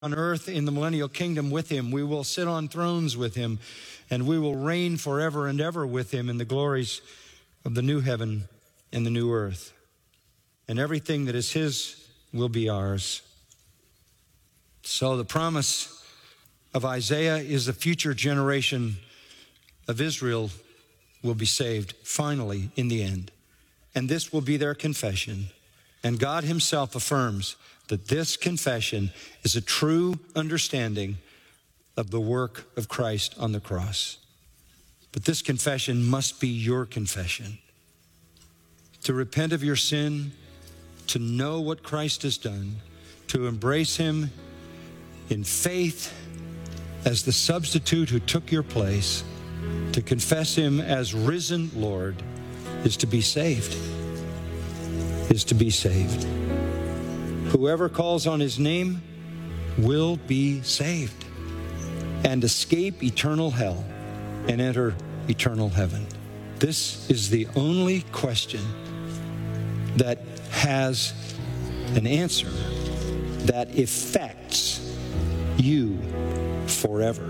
on earth in the millennial kingdom with him. We will sit on thrones with him, and we will reign forever and ever with him in the glories of the new heaven and the new earth. And everything that is his will be ours. So the promise of Isaiah is the future generation of Israel will be saved finally in the end. And this will be their confession. And God himself affirms that this confession is a true understanding of the work of Christ on the cross. But this confession must be your confession. To repent of your sin, to know what Christ has done, to embrace him in faith as the substitute who took your place, to confess him as risen Lord, is to be saved. Is to be saved. Whoever calls on his name will be saved and escape eternal hell and enter eternal heaven. This is the only question that has an answer that affects you forever.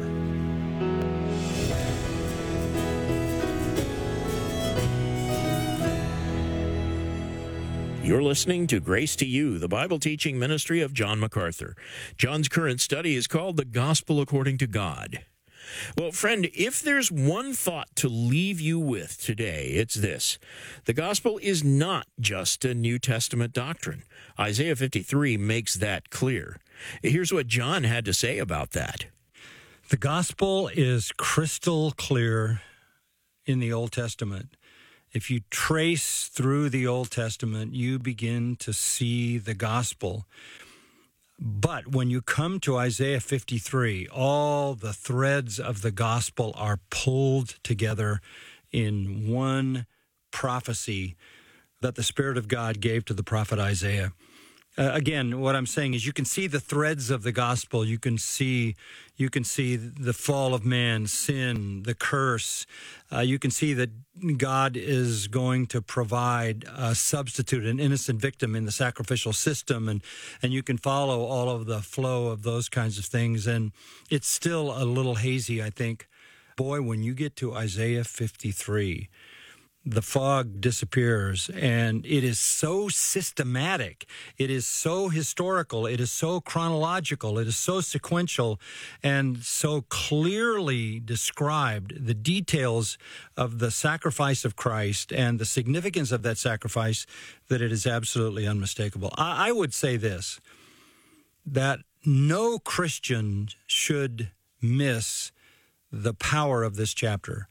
You're listening to Grace to You, the Bible teaching ministry of John MacArthur. John's current study is called The Gospel According to God. Well, friend, if there's one thought to leave you with today, it's this. The gospel is not just a New Testament doctrine. Isaiah 53 makes that clear. Here's what John had to say about that. The gospel is crystal clear in the Old Testament. If you trace through the Old Testament, you begin to see the gospel. But when you come to Isaiah 53, all the threads of the gospel are pulled together in one prophecy that the Spirit of God gave to the prophet Isaiah. Again, what I'm saying is you can see the threads of the gospel. You can see the fall of man, sin, the curse. You can see that God is going to provide a substitute, an innocent victim in the sacrificial system, and you can follow all of the flow of those kinds of things. And it's still a little hazy, I think. Boy, when you get to Isaiah 53, the fog disappears, and it is so systematic, it is so historical, it is so chronological, it is so sequential, and so clearly described, the details of the sacrifice of Christ and the significance of that sacrifice, that it is absolutely unmistakable. I would say this, that no Christian should miss the power of this chapter.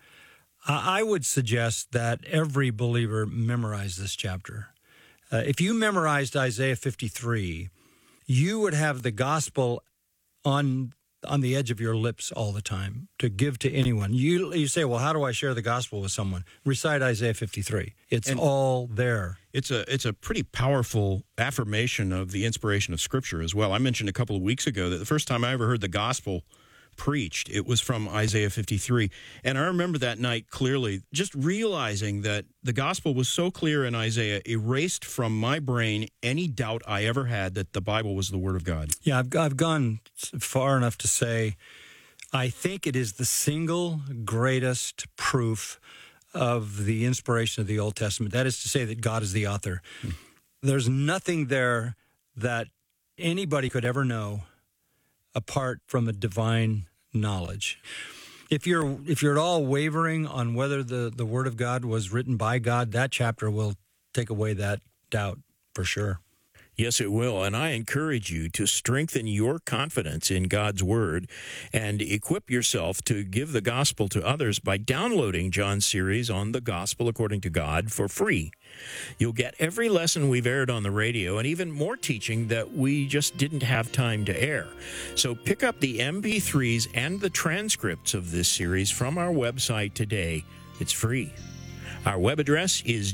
I would suggest that every believer memorize this chapter. If you memorized Isaiah 53, you would have the gospel on the edge of your lips all the time to give to anyone. You say, well, how do I share the gospel with someone? Recite Isaiah 53. It's all there. It's a pretty powerful affirmation of the inspiration of Scripture as well. I mentioned a couple of weeks ago that the first time I ever heard the gospel preached, it was from Isaiah 53. And I remember that night clearly, just realizing that the gospel was so clear in Isaiah, erased from my brain any doubt I ever had that the Bible was the Word of God. Yeah, I've gone far enough to say I think it is the single greatest proof of the inspiration of the Old Testament. That is to say that God is the author. There's nothing there that anybody could ever know apart from a divine knowledge. If you're at all wavering on whether the Word of God was written by God, that chapter will take away that doubt for sure. Yes, it will. And I encourage you to strengthen your confidence in God's Word and equip yourself to give the gospel to others by downloading John's series on the gospel according to God for free. You'll get every lesson we've aired on the radio and even more teaching that we just didn't have time to air. So pick up the MP3s and the transcripts of this series from our website today. It's free. Our web address is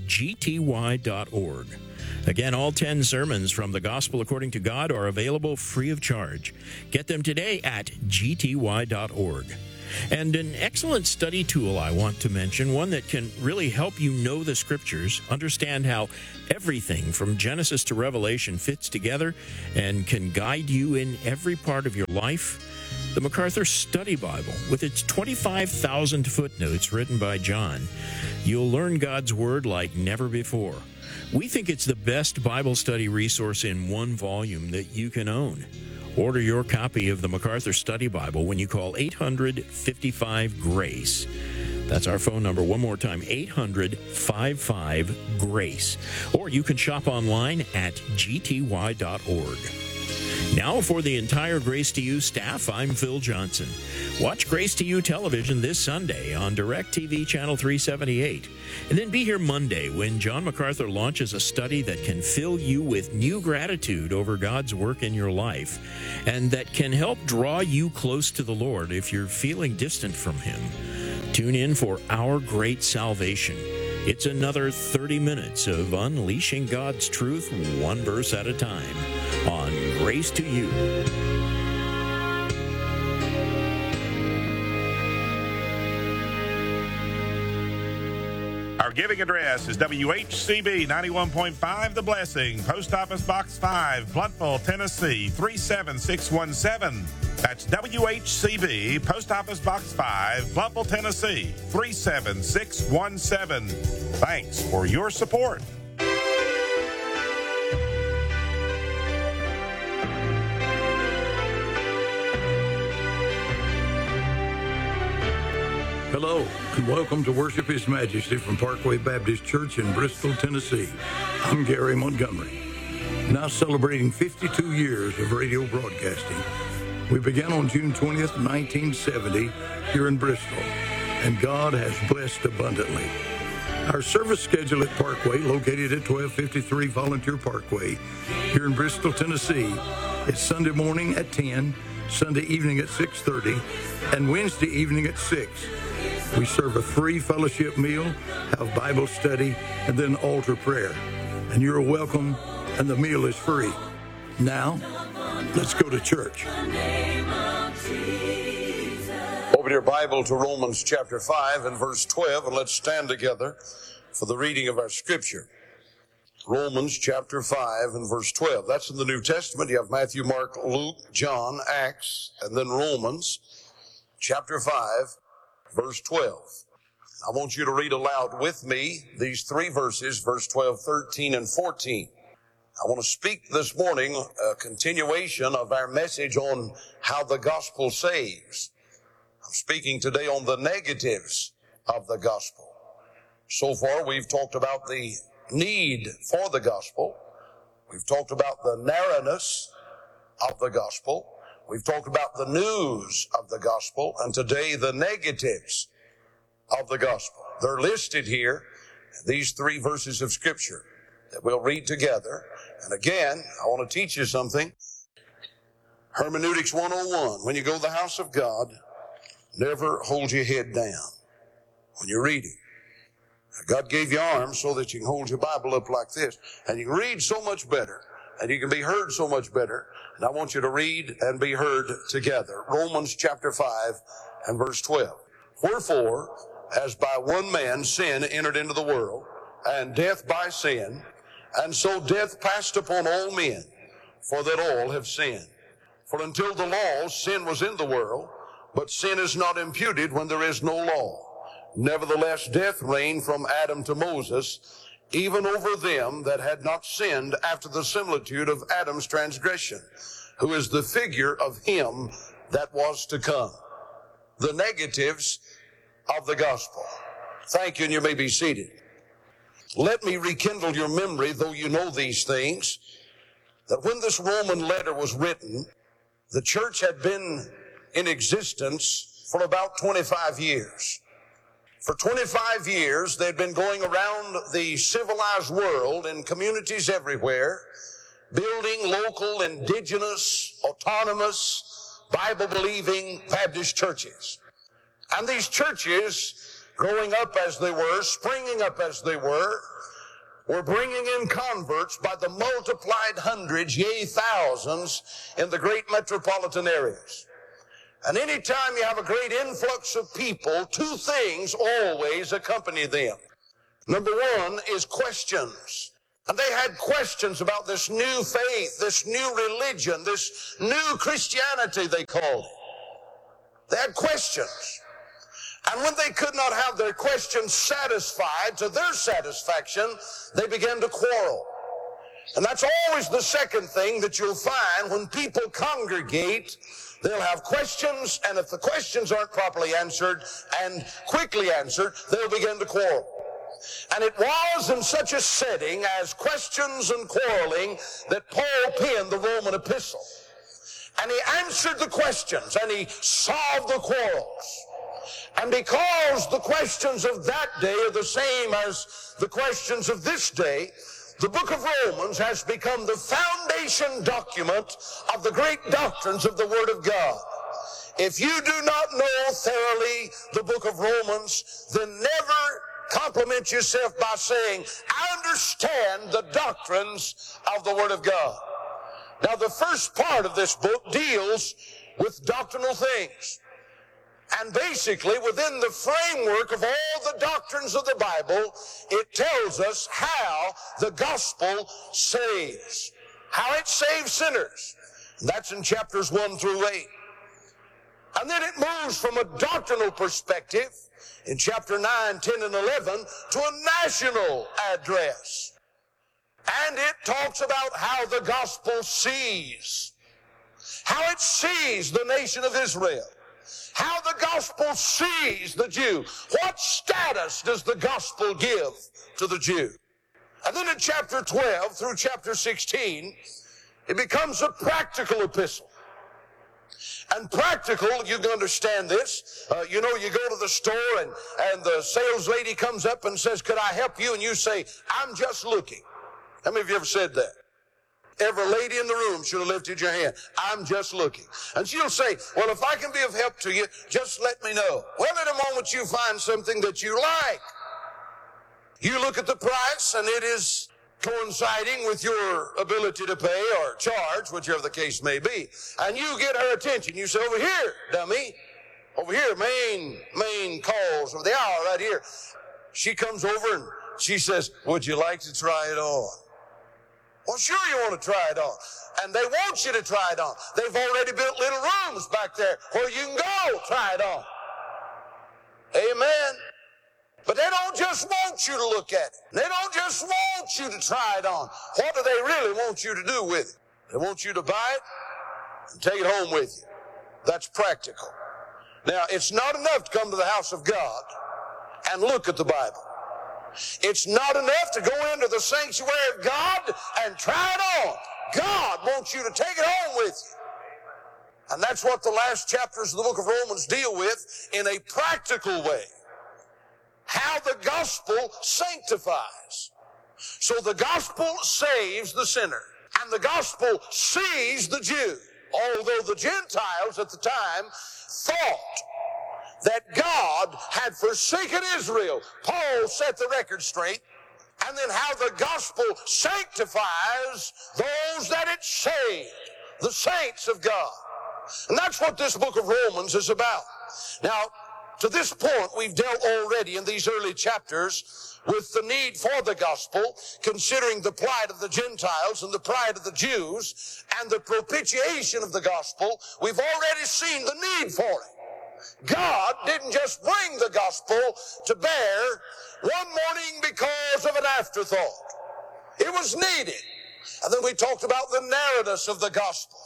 gty.org. Again, all 10 sermons from the Gospel According to God are available free of charge. Get them today at gty.org. And an excellent study tool I want to mention, one that can really help you know the Scriptures, understand how everything from Genesis to Revelation fits together, and can guide you in every part of your life. The MacArthur Study Bible, with its 25,000 footnotes written by John. You'll learn God's Word like never before. We think it's the best Bible study resource in one volume that you can own. Order your copy of the MacArthur Study Bible when you call 800-55-GRACE. That's our phone number one more time, 800-55-GRACE. Or you can shop online at gty.org. Now for the entire Grace to You staff, I'm Phil Johnson. Watch Grace to You television this Sunday on DirecTV Channel 378. And then be here Monday when John MacArthur launches a study that can fill you with new gratitude over God's work in your life and that can help draw you close to the Lord if you're feeling distant from Him. Tune in for Our Great Salvation. It's another 30 minutes of unleashing God's truth one verse at a time on Grace to You. Our giving address is WHCB 91.5 The Blessing, Post Office Box 5, Blountville, Tennessee 37617. That's WHCB, Post Office Box 5, Blountville, Tennessee 37617. Thanks for your support. Hello, and welcome to Worship His Majesty from Parkway Baptist Church in Bristol, Tennessee. I'm Gary Montgomery, now celebrating 52 years of radio broadcasting. We began on June 20th, 1970, here in Bristol, and God has blessed abundantly. Our service schedule at Parkway, located at 1253 Volunteer Parkway, here in Bristol, Tennessee, is Sunday morning at 10, Sunday evening at 6:30, and Wednesday evening at 6. We serve a free fellowship meal, have Bible study, and then altar prayer. And you're welcome, and the meal is free. Now, let's go to church. Open your Bible to Romans chapter 5 and verse 12, and let's stand together for the reading of our scripture. Romans chapter 5 and verse 12. That's in the New Testament. You have Matthew, Mark, Luke, John, Acts, and then Romans chapter 5, verse 12. I want you to read aloud with me these three verses, verse 12, 13, and 14. I want to speak this morning a continuation of our message on how the gospel saves. I'm speaking today on the negatives of the gospel. So far, we've talked about the need for the gospel. We've talked about the narrowness of the gospel. We've talked about the news of the gospel, and today the negatives of the gospel. They're listed here, these three verses of Scripture that we'll read together. And again, I want to teach you something. Hermeneutics 101. When you go to the house of God, never hold your head down when you're reading. God gave you arms so that you can hold your Bible up like this, and you can read so much better, and you can be heard so much better. And I want you to read and be heard together. Romans chapter 5 and verse 12. Wherefore, as by one man sin entered into the world, and death by sin, and so death passed upon all men, for that all have sinned. For until the law, sin was in the world, but sin is not imputed when there is no law. Nevertheless, death reigned from Adam to Moses, even over them that had not sinned after the similitude of Adam's transgression, who is the figure of him that was to come. The negatives of the gospel. Thank you, and you may be seated. Let me rekindle your memory, though you know these things, that when this Roman letter was written, the church had been in existence for about 25 years. For 25 years, they'd been going around the civilized world in communities everywhere, building local, indigenous, autonomous, Bible-believing Baptist churches. And these churches, growing up as they were, springing up as they were bringing in converts by the multiplied hundreds, yea, thousands, in the great metropolitan areas. And anytime you have a great influx of people, two things always accompany them. Number one is questions. And they had questions about this new faith, this new religion, this new Christianity, they called it. They had questions. And when they could not have their questions satisfied to their satisfaction, they began to quarrel. And that's always the second thing that you'll find when people congregate. They'll have questions, and if the questions aren't properly answered and quickly answered, they'll begin to quarrel. And it was in such a setting as questions and quarreling that Paul penned the Roman epistle. And he answered the questions, and he solved the quarrels. And because the questions of that day are the same as the questions of this day, the book of Romans has become the foundation document of the great doctrines of the Word of God. If you do not know thoroughly the book of Romans, then never compliment yourself by saying, I understand the doctrines of the Word of God. Now, the first part of this book deals with doctrinal things. And basically, within the framework of all the doctrines of the Bible, it tells us how the gospel saves, how it saves sinners. That's in chapters 1 through 8. And then it moves from a doctrinal perspective in chapter 9, 10, and 11 to a national address. And it talks about how the gospel sees, how it sees the nation of Israel, how the gospel sees the Jew. What status does the gospel give to the Jew? And then in chapter 12 through chapter 16, it becomes a practical epistle. And practical, you can understand this. You know, you go to the store and the sales lady comes up and says, could I help you? And you say, I'm just looking. How many of you ever said that? Every lady in the room should have lifted your hand. I'm just looking. And she'll say, well, if I can be of help to you, just let me know. Well, in a moment you find something that you like. You look at the price and it is coinciding with your ability to pay or charge, whichever the case may be. And you get her attention. You say, over here, dummy. Over here, main calls of the hour right here. She comes over and she says, would you like to try it on? Well, sure you want to try it on. And they want you to try it on. They've already built little rooms back there where you can go try it on. Amen. But they don't just want you to look at it. They don't just want you to try it on. What do they really want you to do with it? They want you to buy it and take it home with you. That's practical. Now, it's not enough to come to the house of God and look at the Bible. It's not enough to go into the sanctuary of God and try it on. God wants you to take it home with you. And that's what the last chapters of the book of Romans deal with in a practical way. How the gospel sanctifies. So the gospel saves the sinner. And the gospel sees the Jew. Although the Gentiles at the time thought that God had forsaken Israel. Paul set the record straight. And then how the gospel sanctifies those that it saved, the saints of God. And that's what this book of Romans is about. Now, to this point, we've dealt already in these early chapters with the need for the gospel, considering the plight of the Gentiles and the plight of the Jews, and the propitiation of the gospel. We've already seen the need for it. God didn't just bring the gospel to bear one morning because of an afterthought. It was needed. And then we talked about the narrowness of the gospel.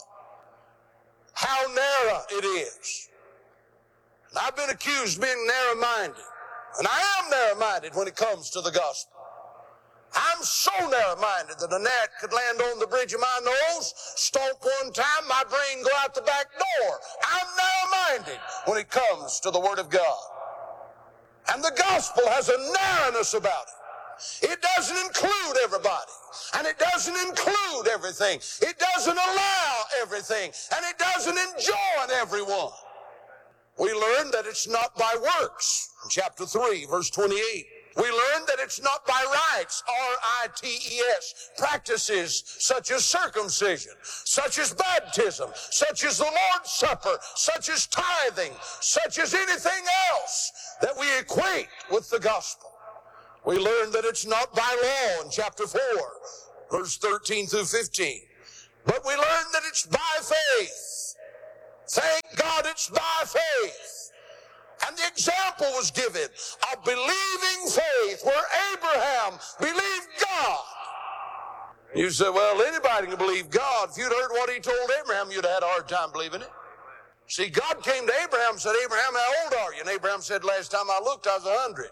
How narrow it is. And I've been accused of being narrow-minded. And I am narrow-minded when it comes to the gospel. I'm so narrow-minded that a gnat could land on the bridge of my nose, stomp one time, my brain go out the back door. I'm narrow-minded when it comes to the Word of God. And the gospel has a narrowness about it. It doesn't include everybody. And it doesn't include everything. It doesn't allow everything. And it doesn't enjoin everyone. We learn that it's not by works. In chapter 3, verse 28. We learn that it's not by rites, R-I-T-E-S, practices such as circumcision, such as baptism, such as the Lord's Supper, such as tithing, such as anything else that we equate with the gospel. We learn that it's not by law in chapter 4, verse 13 through 15. But we learn that it's by faith. Thank God it's by faith. And the example was given of believing faith where Abraham believed God. You say, well, anybody can believe God. If you'd heard what he told Abraham, you'd have had a hard time believing it. See, God came to Abraham and said, Abraham, how old are you? And Abraham said, last time I looked, I was 100.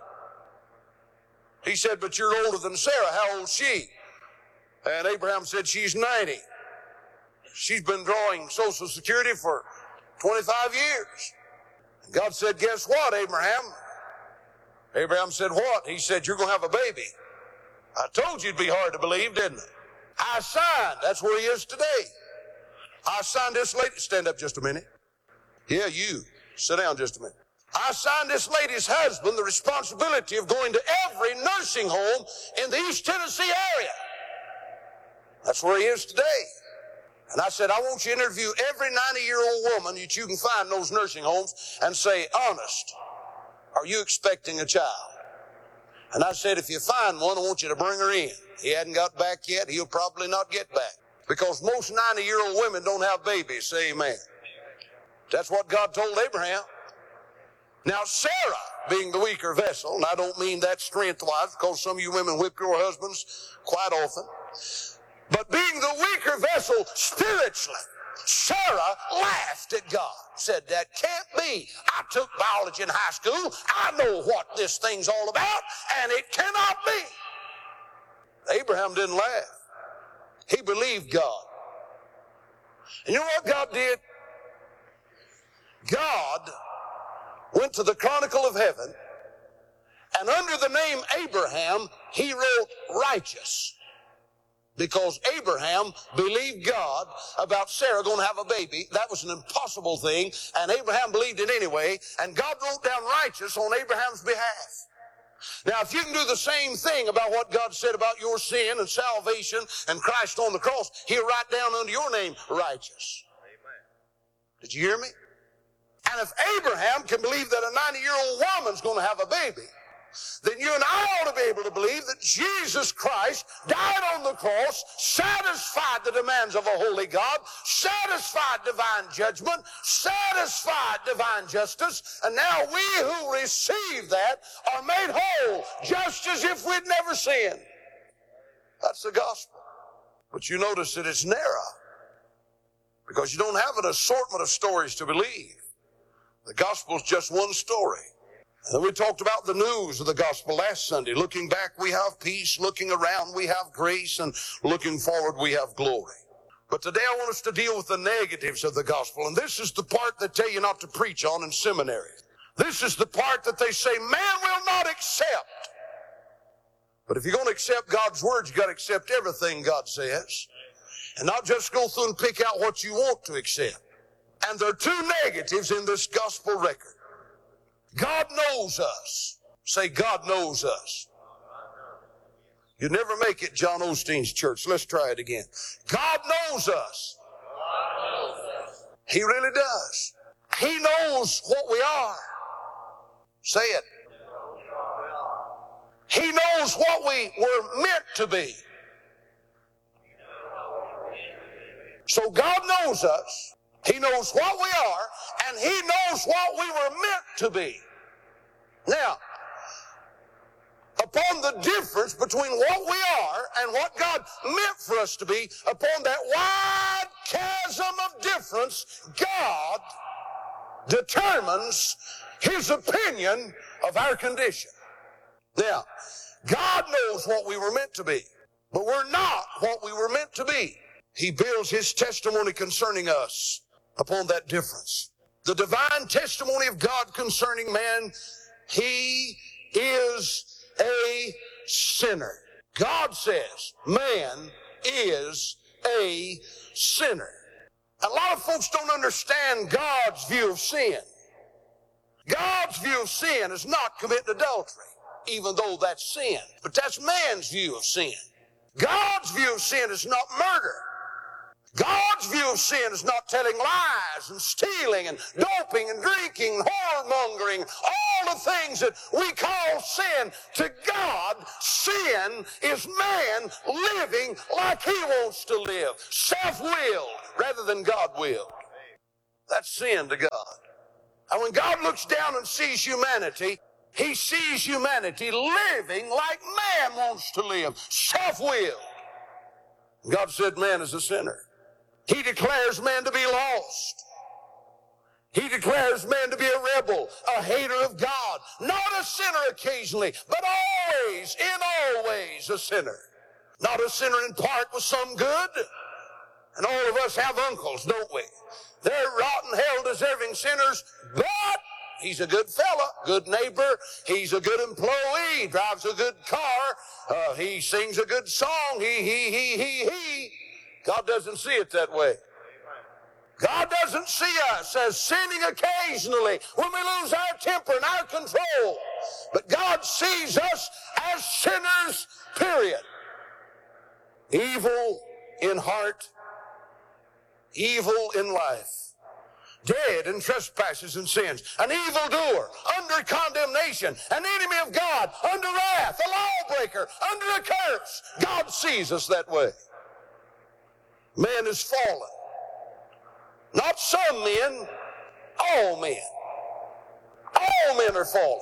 He said, but you're older than Sarah. How old's she? And Abraham said, she's 90. She's been drawing Social Security for 25 years. God said, guess what, Abraham? Abraham said, what? He said, you're going to have a baby. I told you it'd be hard to believe, didn't it? I signed. That's where he is today. I signed this lady. Stand up just a minute. Yeah, you. Sit down just a minute. I signed this lady's husband the responsibility of going to every nursing home in the East Tennessee area. That's where he is today. And I said, I want you to interview every 90-year-old woman that you can find in those nursing homes and say, honest, are you expecting a child? And I said, if you find one, I want you to bring her in. He hadn't got back yet. He'll probably not get back. Because most 90-year-old women don't have babies. Say amen. That's what God told Abraham. Now, Sarah, being the weaker vessel, and I don't mean that strength-wise, because some of you women whip your husbands quite often, but being the weaker vessel spiritually, Sarah laughed at God, said, that can't be. I took biology in high school. I know what this thing's all about, and it cannot be. Abraham didn't laugh. He believed God. And you know what God did? God went to the Chronicle of Heaven, and under the name Abraham, he wrote righteous. Because Abraham believed God about Sarah going to have a baby. That was an impossible thing, and Abraham believed it anyway, and God wrote down righteous on Abraham's behalf. Now, if you can do the same thing about what God said about your sin and salvation and Christ on the cross, he'll write down under your name righteous. Amen. Did you hear me? And if Abraham can believe that a 90-year-old woman's going to have a baby, then you and I ought to be able to believe that Jesus Christ died on the cross, satisfied the demands of a holy God, satisfied divine judgment, satisfied divine justice, and now we who receive that are made whole, just as if we'd never sinned. That's the gospel. But you notice that it's narrow, because you don't have an assortment of stories to believe. The gospel is just one story. And then we talked about the news of the gospel last Sunday. Looking back, we have peace. Looking around, we have grace. And looking forward, we have glory. But today I want us to deal with the negatives of the gospel. And this is the part they tell you not to preach on in seminary. This is the part that they say man will not accept. But if you're going to accept God's word, you've got to accept everything God says. And not just go through and pick out what you want to accept. And there are two negatives in this gospel record. God knows us. Say, God knows us. You never make it John Osteen's church. Let's try it again. God knows us. He really does. He knows what we are. Say it. He knows what we were meant to be. So God knows us. He knows what we are, and he knows what we were meant to be. Now, upon the difference between what we are and what God meant for us to be, upon that wide chasm of difference, God determines his opinion of our condition. Now, God knows what we were meant to be, but we're not what we were meant to be. He builds his testimony concerning us upon that difference. The divine testimony of God concerning man, he is a sinner. God says man is a sinner. A lot of folks don't understand God's view of sin. God's view of sin is not committing adultery. even though that's sin. But that's man's view of sin. God's view of sin is not murder. God's view of sin is not telling lies and stealing and doping and drinking and whoremongering, all the things that we call sin. To God, sin is man living like he wants to live, self-willed rather than God-willed. That's sin to God. And when God looks down and sees humanity, he sees humanity living like man wants to live, self-willed. God said man is a sinner. He declares man to be lost. He declares man to be a rebel, a hater of God. Not a sinner occasionally, but always, in all ways, a sinner. Not a sinner in part with some good. And all of us have uncles, don't we? They're rotten, hell-deserving sinners, but he's a good fella, good neighbor. He's a good employee, drives a good car. He sings a good song. He. God doesn't see it that way. God doesn't see us as sinning occasionally when we lose our temper and our control. But God sees us as sinners, period. Evil in heart, evil in life, dead in trespasses and sins, an evildoer, under condemnation, an enemy of God, under wrath, a lawbreaker, under a curse. God sees us that way. Man is fallen. Not some men, all men. All men are fallen.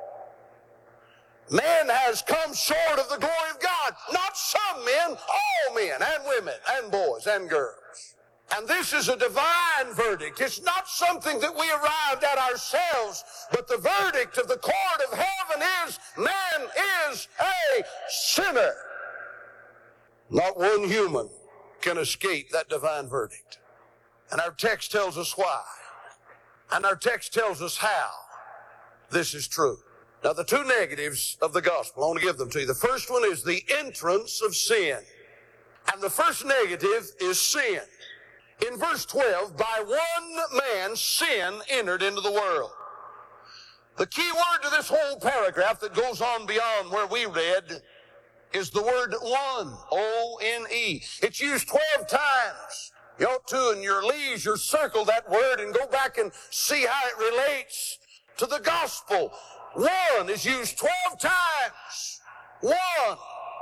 Man has come short of the glory of God. Not some men, all men and women and boys and girls. And this is a divine verdict. It's not something that we arrived at ourselves, but the verdict of the court of heaven is man is a sinner. Not one human can escape that divine verdict. And our text tells us why. And our text tells us how this is true. Now, the two negatives of the gospel, I want to give them to you. The first one is the entrance of sin. And the first negative is sin. In verse 12, by one man sin entered into the world. The key word to this whole paragraph that goes on beyond where we read is the word one, O-N-E. It's used 12 times. You ought to, in your leisure, circle that word and go back and see how it relates to the gospel. One is used 12 times. One.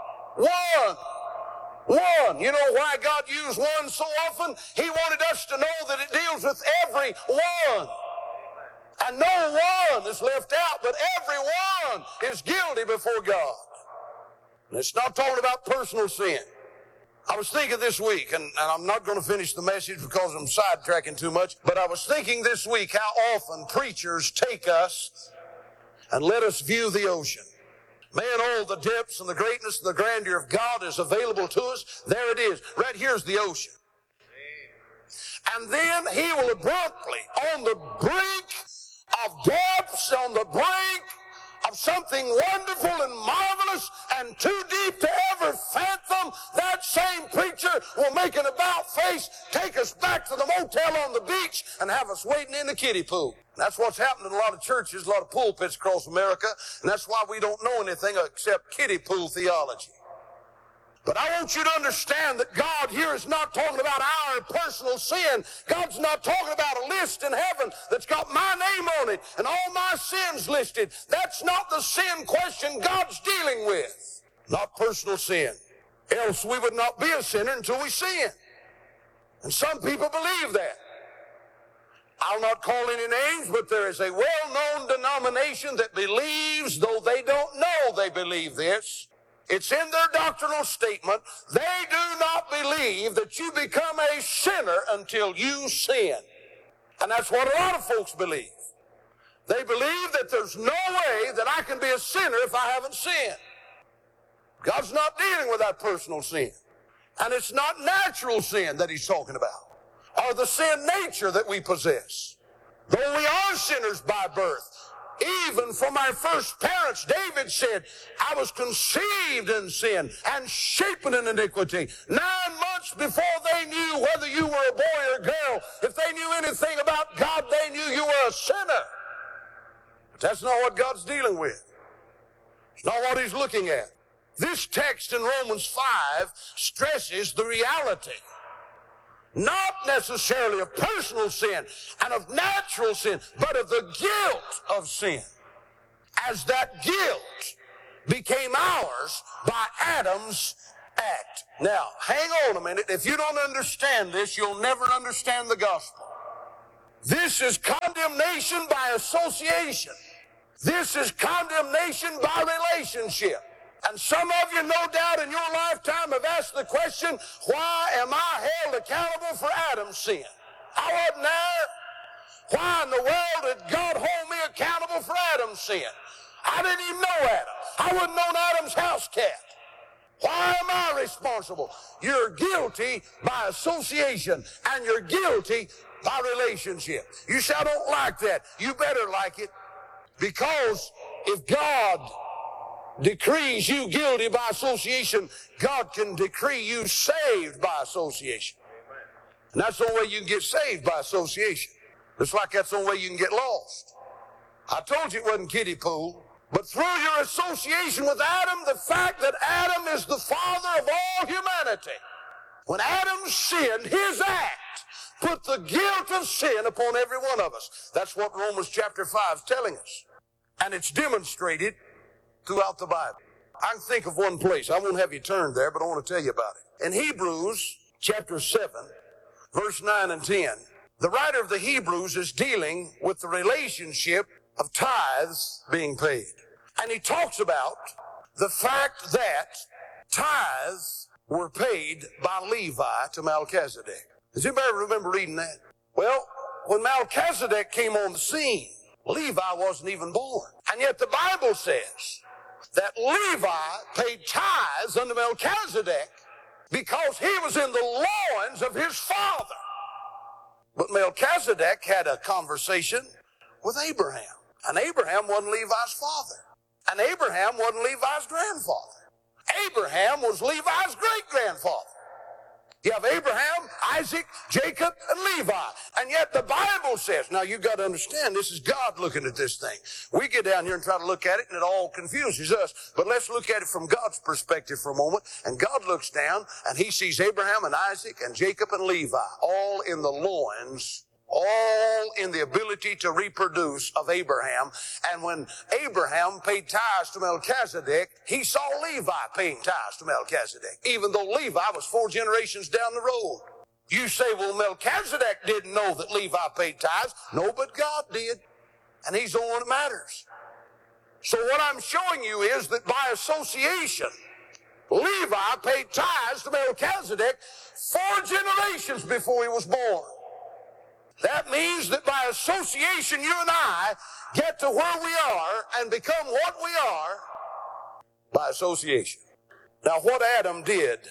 You know why God used one so often? He wanted us to know that it deals with every one. And no one is left out, but every one is guilty before God. And it's not talking about personal sin. I was thinking this week, and I'm not going to finish the message because I'm sidetracking too much, but I was thinking this week how often preachers take us and let us view the ocean. Man, all the depths and the greatness and the grandeur of God is available to us. There it is. Right here's the ocean. And then he will abruptly, on the brink of depths, on the brink of something wonderful and marvelous and too deep to ever fathom, that same preacher will make an about face, take us back to the motel on the beach, and have us waiting in the kiddie pool. That's what's happened in a lot of churches, a lot of pulpits across America, and that's why we don't know anything except kiddie pool theology. But I want you to understand that God here is not talking about our personal sin. God's not talking about a list in heaven that's got my name on it and all my sins listed. That's not the sin question God's dealing with. Not personal sin. Else we would not be a sinner until we sin. And some people believe that. I'll not call any names, but there is a well-known denomination that believes, though they don't know they believe this, it's in their doctrinal statement, they do not believe that you become a sinner until you sin. And that's what a lot of folks believe. They believe that there's no way that I can be a sinner if I haven't sinned. God's not dealing with that personal sin. And it's not natural sin that he's talking about, or the sin nature that we possess. Though we are sinners by birth, even from our first parents, David said, I was conceived in sin and shapen in iniquity. 9 months before they knew whether you were a boy or a girl, if they knew anything about God, they knew you were a sinner. But that's not what God's dealing with. It's not what he's looking at. This text in Romans 5 stresses the reality, not necessarily of personal sin and of natural sin, but of the guilt of sin, as that guilt became ours by Adam's act. Now, hang on a minute. If you don't understand this, you'll never understand the gospel. This is condemnation by association. This is condemnation by relationship. And some of you, no doubt, in your lifetime have asked the question, why am I held accountable for Adam's sin? I wasn't there. Why in the world did God hold me accountable for Adam's sin? I didn't even know Adam. I wouldn't known Adam's house cat. Why am I responsible? You're guilty by association, and you're guilty by relationship. You say, I don't like that. You better like it, because if God decrees you guilty by association, God can decree you saved by association. And that's the only way you can get saved, by association. It's like that's the only way you can get lost. I told you it wasn't kiddie pool. But through your association with Adam, the fact that Adam is the father of all humanity, when Adam sinned, his act put the guilt of sin upon every one of us. That's what Romans chapter 5 is telling us. And it's demonstrated throughout the Bible. I can think of one place. I won't have you turn there, but I want to tell you about it. In Hebrews chapter 7, verse 9 and 10, the writer of the Hebrews is dealing with the relationship of tithes being paid. And he talks about the fact that tithes were paid by Levi to Melchizedek. Does anybody remember reading that? Well, when Melchizedek came on the scene, Levi wasn't even born. And yet the Bible says that Levi paid tithes unto Melchizedek because he was in the loins of his father. But Melchizedek had a conversation with Abraham. And Abraham wasn't Levi's father. And Abraham wasn't Levi's grandfather. Abraham was Levi's great-grandfather. You have Abraham, Isaac, Jacob, and Levi. And yet the Bible says, now you've got to understand, this is God looking at this thing. We get down here and try to look at it, and it all confuses us. But let's look at it from God's perspective for a moment. And God looks down, and he sees Abraham and Isaac and Jacob and Levi, all in the loins, all in the ability to reproduce of Abraham. And when Abraham paid tithes to Melchizedek, he saw Levi paying tithes to Melchizedek, even though Levi was 4 generations down the road. You say, well, Melchizedek didn't know that Levi paid tithes. No, but God did. And he's the one that matters. So what I'm showing you is that by association, Levi paid tithes to Melchizedek 4 generations before he was born. That means that by association, you and I get to where we are and become what we are by association. Now, what Adam did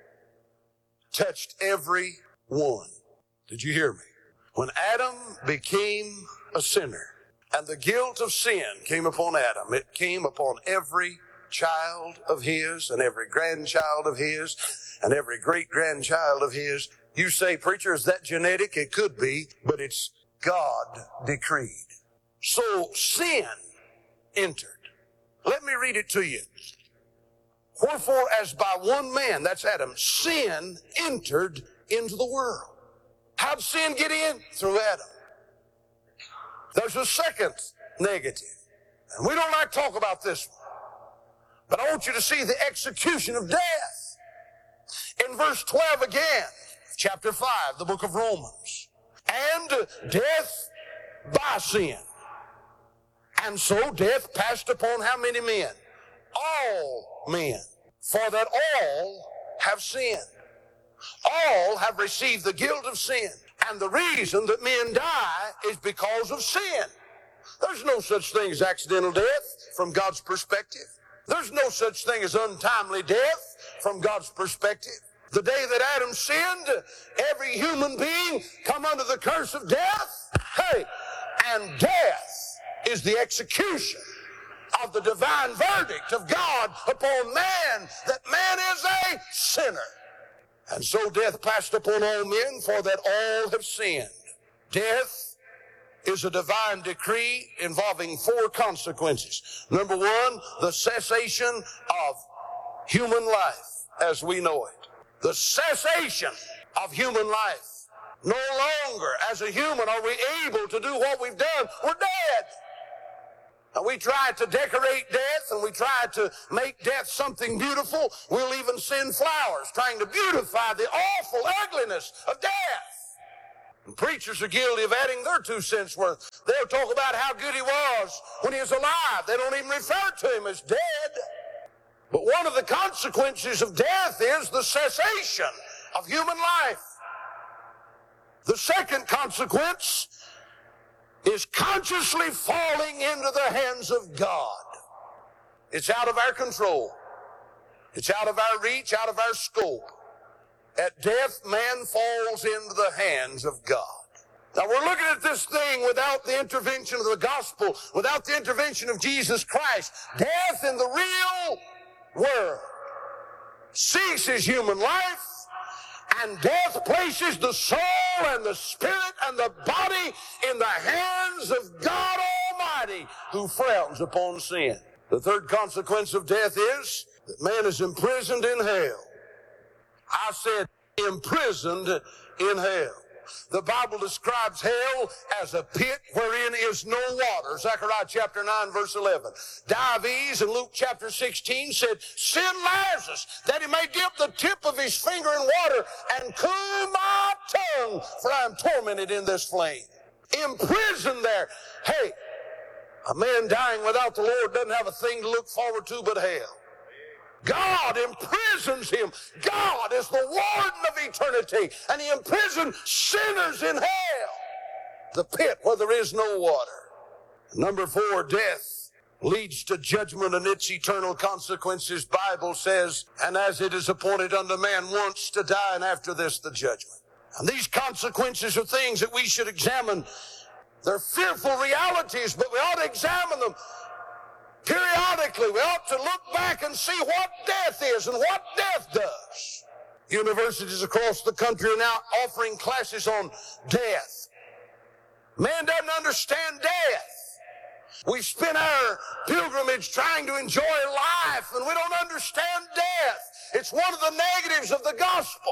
touched every one. Did you hear me? When Adam became a sinner and the guilt of sin came upon Adam, it came upon every child of his and every grandchild of his and every great-grandchild of his. You say, preacher, is that genetic? It could be, but it's God decreed. So sin entered. Let me read it to you. Wherefore, as by one man, that's Adam, sin entered into the world. How'd sin get in? Through Adam. There's a second negative. And we don't like to talk about this one. But I want you to see the execution of death. In verse 12 again, chapter 5, the book of Romans. And death by sin. And so death passed upon how many men? All men. For that all have sinned. All have received the guilt of sin. And the reason that men die is because of sin. There's no such thing as accidental death from God's perspective. There's no such thing as untimely death from God's perspective. The day that Adam sinned, every human being come under the curse of death. Hey, and death is the execution of the divine verdict of God upon man, that man is a sinner. And so death passed upon all men, for that all have sinned. Death is a divine decree involving 4 consequences. Number 1, the cessation of human life as we know it. The cessation of human life. No longer as a human are we able to do what we've done. We're dead. And we try to decorate death, and we try to make death something beautiful. We'll even send flowers trying to beautify the awful ugliness of death. And preachers are guilty of adding their 2 cents worth. They'll talk about how good he was when he was alive. They don't even refer to him as dead. But one of the consequences of death is the cessation of human life. The second consequence is consciously falling into the hands of God. It's out of our control. It's out of our reach, out of our scope. At death, man falls into the hands of God. Now, we're looking at this thing without the intervention of the gospel, without the intervention of Jesus Christ. Death in the real world ceases human life, and death places the soul and the spirit and the body in the hands of God Almighty, who frowns upon sin. The third consequence of death is that man is imprisoned in hell. I said imprisoned in hell. The Bible describes hell as a pit wherein is no water. Zechariah chapter 9, verse 11. Dives in Luke chapter 16 said, "Send Lazarus that he may dip the tip of his finger in water and cool my tongue, for I am tormented in this flame." Imprisoned there. Hey, a man dying without the Lord doesn't have a thing to look forward to but hell. God imprisons him. God is the warden of eternity, and he imprisons sinners in hell, the pit where there is no water. Number 4, death leads to judgment and its eternal consequences. Bible says, "And as it is appointed unto man once to die, and after this the judgment." And these consequences are things that we should examine. They're fearful realities, but we ought to examine them periodically. We ought to look back and see what death is and what death does. Universities across the country are now offering classes on death. Man doesn't understand death. We spend our pilgrimage trying to enjoy life, and we don't understand death. It's one of the negatives of the gospel.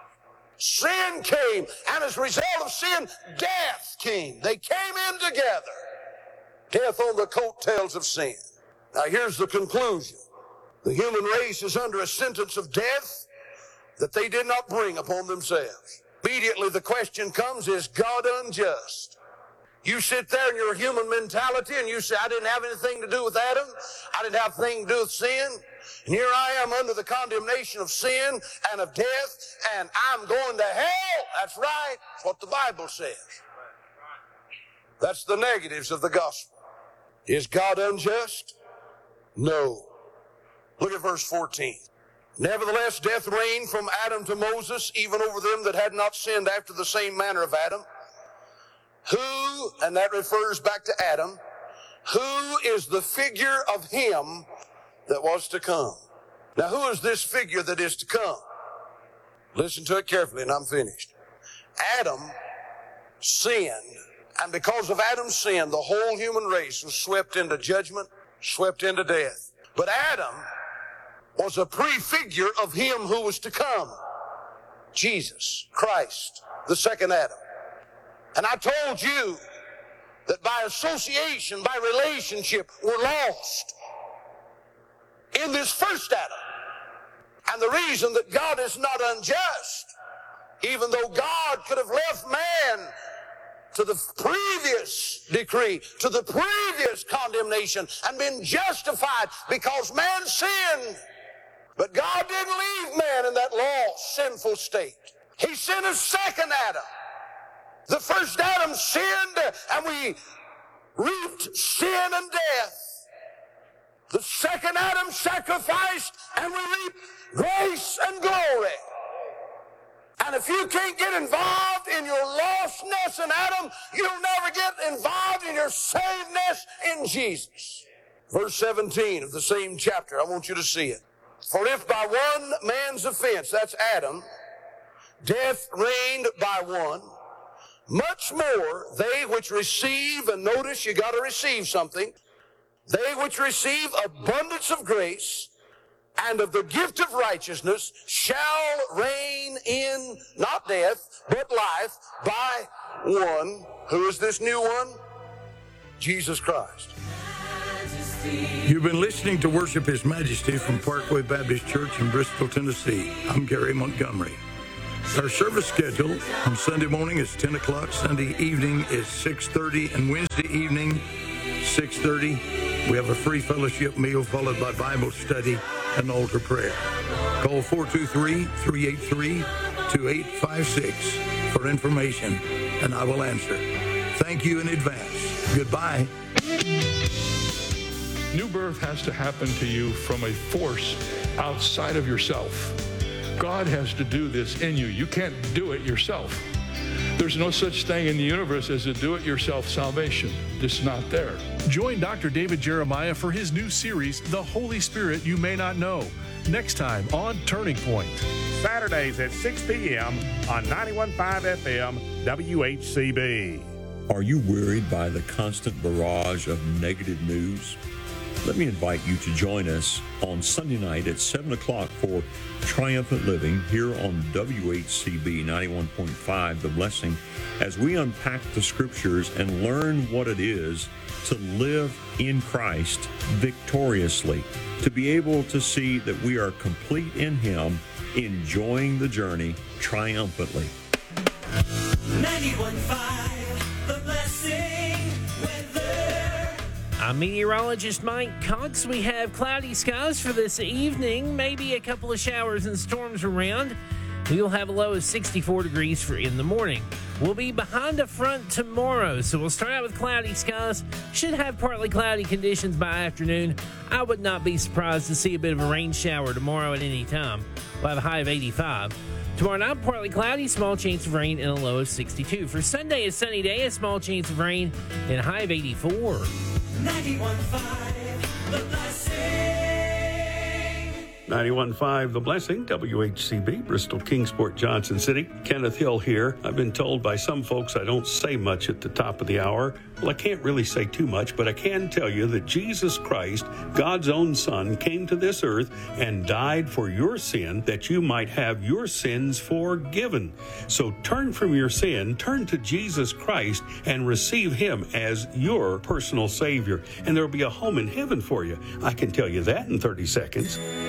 Sin came, and as a result of sin, death came. They came in together. Death on the coattails of sin. Now here's the conclusion. The human race is under a sentence of death that they did not bring upon themselves. Immediately the question comes, is God unjust? You sit there in your human mentality and you say, I didn't have anything to do with Adam. I didn't have anything to do with sin. And here I am under the condemnation of sin and of death, and I'm going to hell. That's right. That's what the Bible says. That's the negatives of the gospel. Is God unjust? No. Look at verse 14. Nevertheless, death reigned from Adam to Moses, even over them that had not sinned after the same manner of Adam. Who, and that refers back to Adam, who is the figure of him that was to come. Now, who is this figure that is to come? Listen to it carefully, and I'm finished. Adam sinned, and because of Adam's sin, the whole human race was swept into judgment, swept into death. But Adam was a prefigure of him who was to come. Jesus, Christ, the second Adam. And I told you that by association, by relationship, we're lost in this first Adam. And the reason that God is not unjust, even though God could have left man to the previous decree, to the previous condemnation, and been justified because man sinned. But God didn't leave man in that lost, sinful state. He sent a second Adam. The first Adam sinned, and we reaped sin and death. The second Adam sacrificed, and we reaped grace and glory. And if you can't get involved in your lostness in Adam, you'll never get involved in your savedness in Jesus. Verse 17 of the same chapter, I want you to see it. For if by one man's offense, that's Adam, death reigned by one, much more they which receive, and notice you got to receive something, they which receive abundance of grace and of the gift of righteousness shall reign in not death, but life by one. Who is this new one? Jesus Christ. You've been listening to Worship His Majesty from Parkway Baptist Church in Bristol, Tennessee. I'm Gary Montgomery. Our service schedule on Sunday morning is 10 o'clock, Sunday evening is 6:30, and Wednesday evening, 6:30. We have a free fellowship meal followed by Bible study and altar prayer. Call 423-383-2856 for information, and I will answer. Thank you in advance. Goodbye. New birth has to happen to you from a force outside of yourself. God has to do this in you. You can't do it yourself. There's no such thing in the universe as a do-it-yourself salvation. It's not there. Join Dr. David Jeremiah for his new series, The Holy Spirit You May Not Know, next time on Turning Point. Saturdays at 6 p.m. on 91.5 FM WHCB. Are you worried by the constant barrage of negative news? Let me invite you to join us on Sunday night at 7 o'clock for Triumphant Living here on WHCB 91.5, The Blessing, as we unpack the Scriptures and learn what it is to live in Christ victoriously, to be able to see that we are complete in Him, enjoying the journey triumphantly. 91.5, The Blessing weather. I'm meteorologist Mike Cox. We have cloudy skies for this evening, maybe a couple of showers and storms around. We'll have a low of 64 degrees for in the morning. We'll be behind a front tomorrow, so we'll start out with cloudy skies. Should have partly cloudy conditions by afternoon. I would not be surprised to see a bit of a rain shower tomorrow at any time. We'll have a high of 85. Tomorrow night, partly cloudy, small chance of rain, and a low of 62. For Sunday, a sunny day, a small chance of rain, and a high of 84. 91.5, The Blessing. 91.5 The Blessing, WHCB, Bristol, Kingsport, Johnson City. Kenneth Hill here. I've been told by some folks I don't say much at the top of the hour. Well, I can't really say too much, but I can tell you that Jesus Christ, God's own Son, came to this earth and died for your sin that you might have your sins forgiven. So turn from your sin, turn to Jesus Christ, and receive Him as your personal Savior. And there will be a home in heaven for you. I can tell you that in 30 seconds.